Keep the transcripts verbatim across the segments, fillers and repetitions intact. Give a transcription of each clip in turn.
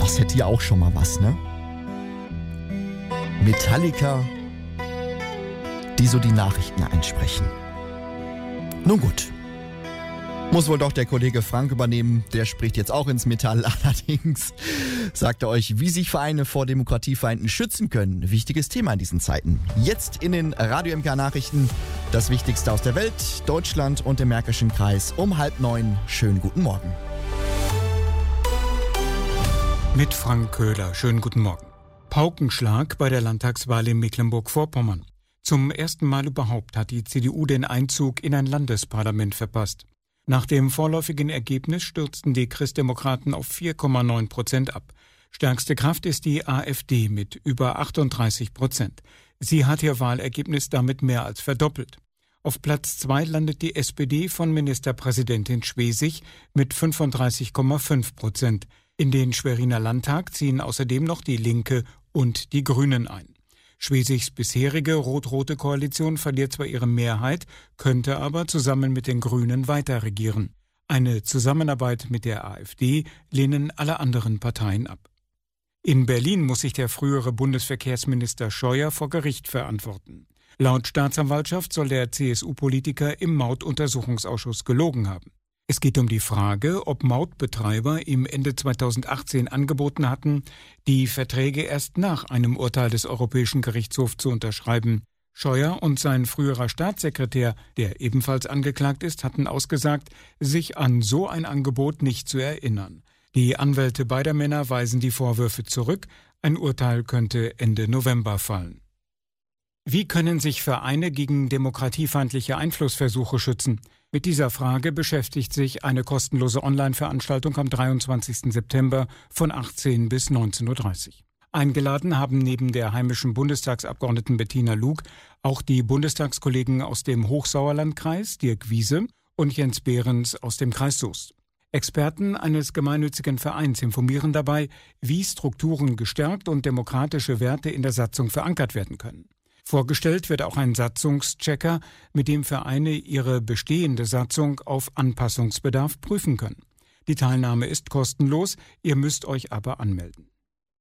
Das hätte ja auch schon mal was, ne? Metallica, die so die Nachrichten einsprechen. Nun gut. Muss wohl doch der Kollege Frank übernehmen. Der spricht jetzt auch ins Metall. Allerdings sagt er euch, wie sich Vereine vor Demokratiefeinden schützen können. Wichtiges Thema in diesen Zeiten. Jetzt in den Radio M K Nachrichten das Wichtigste aus der Welt, Deutschland und dem Märkischen Kreis um halb neun. Schönen guten Morgen. Mit Frank Köhler. Schönen guten Morgen. Paukenschlag bei der Landtagswahl in Mecklenburg-Vorpommern. Zum ersten Mal überhaupt hat die C D U den Einzug in ein Landesparlament verpasst. Nach dem vorläufigen Ergebnis stürzten die Christdemokraten auf vier Komma neun Prozent ab. Stärkste Kraft ist die AfD mit über achtunddreißig Prozent. Sie hat ihr Wahlergebnis damit mehr als verdoppelt. Auf Platz zwei landet die S P D von Ministerpräsidentin Schwesig mit fünfunddreißig Komma fünf Prozent. In den Schweriner Landtag ziehen außerdem noch die Linke und die Grünen ein. Schwesigs bisherige rot-rote Koalition verliert zwar ihre Mehrheit, könnte aber zusammen mit den Grünen weiter regieren. Eine Zusammenarbeit mit der AfD lehnen alle anderen Parteien ab. In Berlin muss sich der frühere Bundesverkehrsminister Scheuer vor Gericht verantworten. Laut Staatsanwaltschaft soll der C S U-Politiker im Mautuntersuchungsausschuss gelogen haben. Es geht um die Frage, ob Mautbetreiber ihm Ende zweitausendachtzehn angeboten hatten, die Verträge erst nach einem Urteil des Europäischen Gerichtshofs zu unterschreiben. Scheuer und sein früherer Staatssekretär, der ebenfalls angeklagt ist, hatten ausgesagt, sich an so ein Angebot nicht zu erinnern. Die Anwälte beider Männer weisen die Vorwürfe zurück. Ein Urteil könnte Ende November fallen. Wie können sich Vereine gegen demokratiefeindliche Einflussversuche schützen? Mit dieser Frage beschäftigt sich eine kostenlose Online-Veranstaltung am dreiundzwanzigsten September von achtzehn bis neunzehn Uhr dreißig. Eingeladen haben neben der heimischen Bundestagsabgeordneten Bettina Lug auch die Bundestagskollegen aus dem Hochsauerlandkreis, Dirk Wiese, und Jens Behrens aus dem Kreis Soest. Experten eines gemeinnützigen Vereins informieren dabei, wie Strukturen gestärkt und demokratische Werte in der Satzung verankert werden können. Vorgestellt wird auch ein Satzungschecker, mit dem Vereine ihre bestehende Satzung auf Anpassungsbedarf prüfen können. Die Teilnahme ist kostenlos, ihr müsst euch aber anmelden.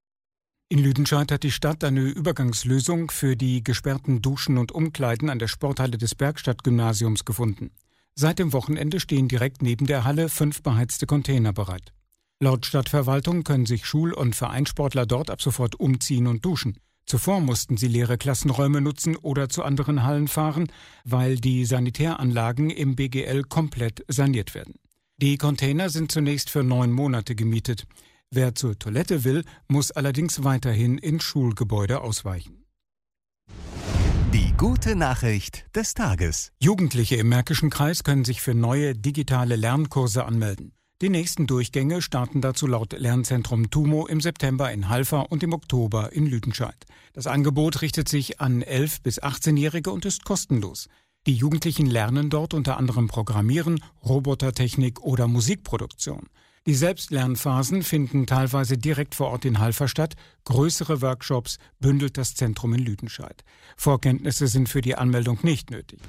In Lüdenscheid hat die Stadt eine Übergangslösung für die gesperrten Duschen und Umkleiden an der Sporthalle des Bergstadtgymnasiums gefunden. Seit dem Wochenende stehen direkt neben der Halle fünf beheizte Container bereit. Laut Stadtverwaltung können sich Schul- und Vereinssportler dort ab sofort umziehen und duschen. Zuvor mussten sie leere Klassenräume nutzen oder zu anderen Hallen fahren, weil die Sanitäranlagen im B G L komplett saniert werden. Die Container sind zunächst für neun Monate gemietet. Wer zur Toilette will, muss allerdings weiterhin in Schulgebäude ausweichen. Die gute Nachricht des Tages. Jugendliche im Märkischen Kreis können sich für neue digitale Lernkurse anmelden. Die nächsten Durchgänge starten dazu laut Lernzentrum TUMO im September in Halver und im Oktober in Lüdenscheid. Das Angebot richtet sich an elf- bis achtzehnjährige und ist kostenlos. Die Jugendlichen lernen dort unter anderem Programmieren, Robotertechnik oder Musikproduktion. Die Selbstlernphasen finden teilweise direkt vor Ort in Halver statt. Größere Workshops bündelt das Zentrum in Lüdenscheid. Vorkenntnisse sind für die Anmeldung nicht nötig.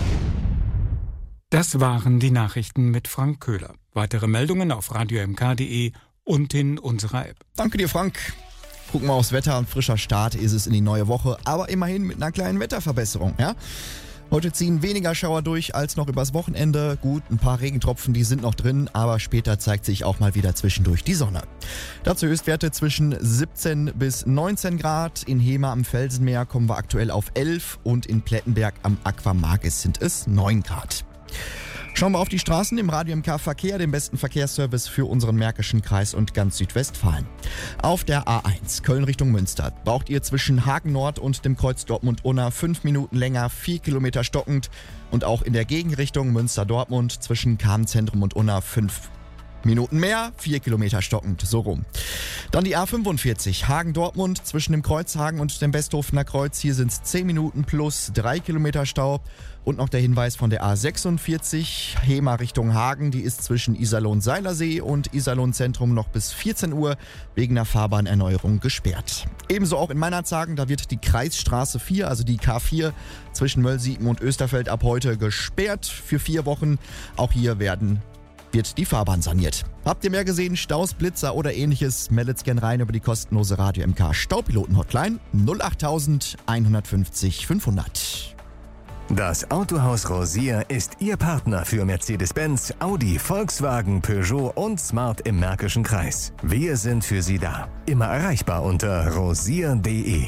Das waren die Nachrichten mit Frank Köhler. Weitere Meldungen auf radio m k punkt d e und in unserer App. Danke dir, Frank. Gucken wir aufs Wetter. Ein frischer Start ist es in die neue Woche, aber immerhin mit einer kleinen Wetterverbesserung. Ja? Heute ziehen weniger Schauer durch als noch übers Wochenende. Gut, ein paar Regentropfen, die sind noch drin, aber später zeigt sich auch mal wieder zwischendurch die Sonne. Dazu Höchstwerte zwischen siebzehn bis neunzehn Grad. In Hemer am Felsenmeer kommen wir aktuell auf elf und in Plettenberg am Aquamargis sind es neun Grad. Schauen wir auf die Straßen im Radio M K Verkehr, den besten Verkehrsservice für unseren Märkischen Kreis und ganz Südwestfalen. Auf der A eins Köln Richtung Münster braucht ihr zwischen Hagen Nord und dem Kreuz Dortmund-Unna fünf Minuten länger, vier Kilometer stockend. Und auch in der Gegenrichtung Münster-Dortmund zwischen Kahn-Zentrum und Unna fünf Minuten mehr, vier Kilometer stockend, so rum. Dann die A fünfundvierzig, Hagen-Dortmund zwischen dem Kreuzhagen und dem Westhofener Kreuz. Hier sind es zehn Minuten plus drei Kilometer Stau. Und noch der Hinweis von der A sechsundvierzig, Hemer Richtung Hagen. Die ist zwischen Iserlohn-Seilersee und Iserlohn-Zentrum noch bis vierzehn Uhr wegen der Fahrbahnerneuerung gesperrt. Ebenso auch in Meinerzhagen, da wird die Kreisstraße vier, also die K vier, zwischen Möllsiepen und Österfeld ab heute gesperrt für vier Wochen. Auch hier werden wird die Fahrbahn saniert. Habt ihr mehr gesehen? Staus, Blitzer oder ähnliches? Meldet's gern rein über die kostenlose Radio M K Staupiloten-Hotline null achttausend einhundertfünfzig fünfhundert. Das Autohaus Rosier ist Ihr Partner für Mercedes-Benz, Audi, Volkswagen, Peugeot und Smart im Märkischen Kreis. Wir sind für Sie da. Immer erreichbar unter rosier punkt de.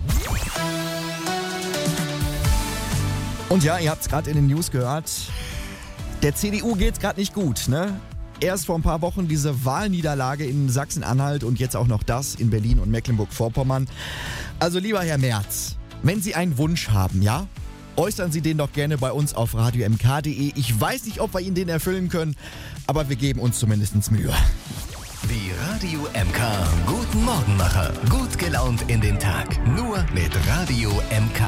Und ja, ihr habt es gerade in den News gehört, der C D U geht's gerade nicht gut, ne? Erst vor ein paar Wochen diese Wahlniederlage in Sachsen-Anhalt und jetzt auch noch das in Berlin und Mecklenburg-Vorpommern. Also lieber Herr Merz, wenn Sie einen Wunsch haben, ja, äußern Sie den doch gerne bei uns auf radio m k punkt de. Ich weiß nicht, ob wir Ihnen den erfüllen können, aber wir geben uns zumindest Mühe. Die Radio M K Guten Morgenmacher. Gut gelaunt in den Tag. Nur mit Radio M K.